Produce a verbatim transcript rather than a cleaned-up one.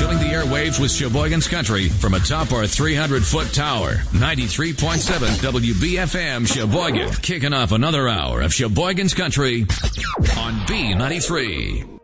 filling the airwaves with Sheboygan's Country from atop our three hundred foot tower. ninety-three point seven W B F M Sheboygan, kicking off another hour of Sheboygan's Country on B ninety-three.